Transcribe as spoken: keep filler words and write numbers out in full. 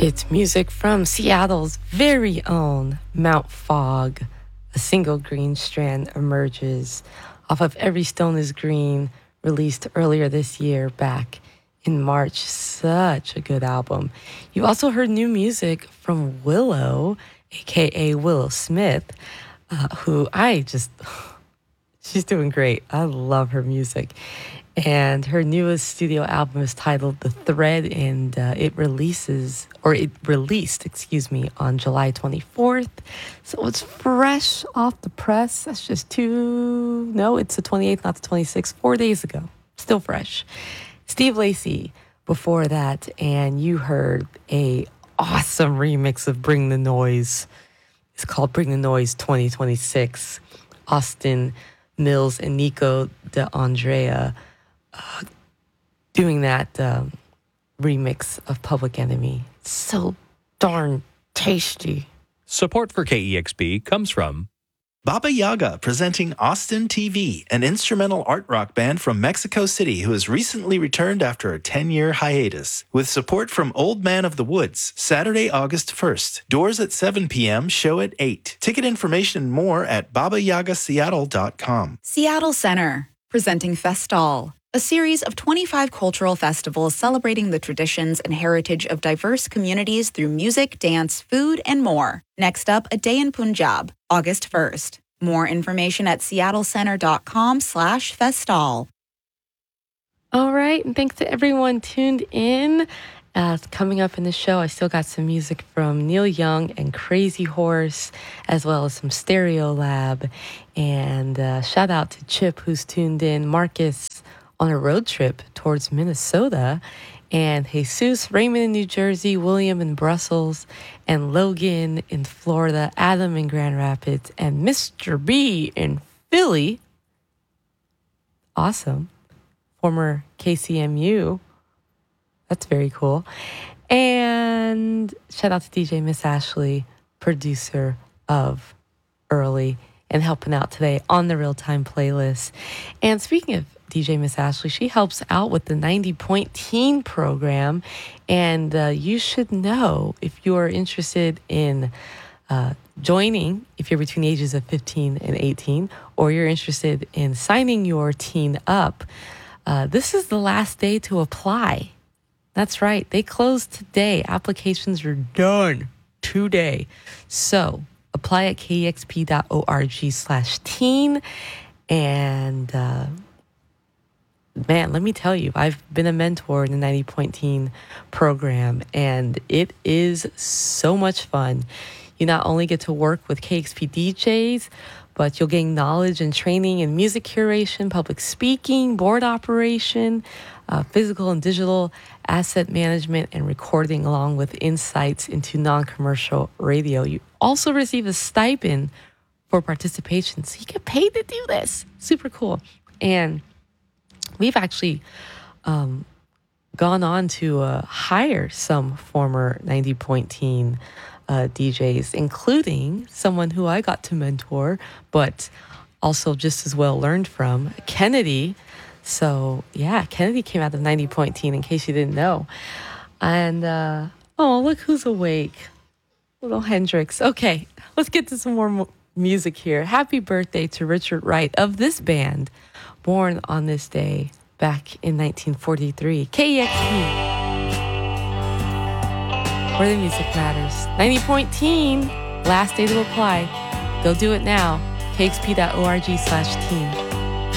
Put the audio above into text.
It's music from Seattle's very own Mount Fog. A single green strand emerges off of Every Stone is Green, released earlier this year back in March. Such a good album. You also heard new music from Willow, aka Willow Smith, uh, who I just, she's doing great. I love her music. And her newest studio album is titled The Thread, and uh, it releases, or it released, excuse me, on July twenty-fourth. So it's fresh off the press. That's just two, no, it's the twenty-eighth, not the twenty-sixth, four days ago. Still fresh. Steve Lacy before that, and you heard a awesome remix of Bring the Noise. It's called Bring the Noise twenty twenty-six. Austin Mills and Nico de Andrea Uh, doing that um, remix of Public Enemy. So darn tasty. Support for K E X P comes from Baba Yaga, presenting Austin T V, an instrumental art rock band from Mexico City who has recently returned after a ten-year hiatus. With support from Old Man of the Woods, Saturday, August first. Doors at seven p.m., show at eight. Ticket information and more at baba yaga seattle dot com. Seattle Center, presenting Festal, a series of twenty-five cultural festivals celebrating the traditions and heritage of diverse communities through music, dance, food, and more. Next up, A Day in Punjab, August first. More information at seattlecenter.com slash festal. All right, and thanks to everyone tuned in. Uh, coming up in the show, I still got some music from Neil Young and Crazy Horse, as well as some Stereo Lab. And uh, shout out to Chip, who's tuned in, Marcus on a road trip towards Minnesota, and Jesus, Raymond in New Jersey, William in Brussels, and Logan in Florida, Adam in Grand Rapids, and Mister B in Philly. Awesome. Former K C M U. That's very cool. And shout out to D J Miss Ashley, producer of Early, and helping out today on the Real Time playlist. And speaking of D J Miss Ashley, she helps out with the ninety point Teen program. And uh, you should know, if you are interested in uh, joining, if you're between the ages of fifteen and eighteen, or you're interested in signing your teen up, uh, this is the last day to apply. That's right. They close today. Applications are done today. So apply at kexp.org slash teen. And uh, man, let me tell you, I've been a mentor in the ninety point Teen program, and it is so much fun. You not only get to work with K X P D Js, but you'll gain knowledge and training in music curation, public speaking, board operation, uh, physical and digital asset management, and recording, along with insights into non-commercial radio. You also receive a stipend for participation, so you get paid to do this. Super cool. And we've actually um, gone on to uh, hire some former ninety point Teen uh, D Js, including someone who I got to mentor, but also just as well learned from, Kennedy. So, yeah, Kennedy came out of ninety point Teen, in case you didn't know. And, uh, oh, look who's awake. Little Hendrix. Okay, let's get to some more mo- music here. Happy birthday to Richard Wright of this band, born on this day back in nineteen forty-three. K E X P, where the music matters. ninety point Teen, last day to apply. Go do it now. kexp.org slash teen.